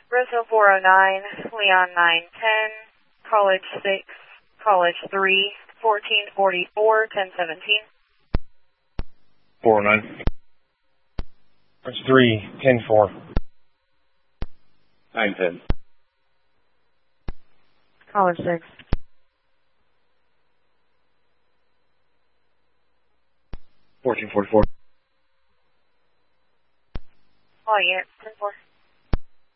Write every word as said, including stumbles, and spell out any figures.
Roseville four oh nine, Leon nine ten, College six, College three, fourteen forty-four, ten seventeen. four oh nine. College three, ten four. nine ten. College six. fourteen forty-four. All units, ten four.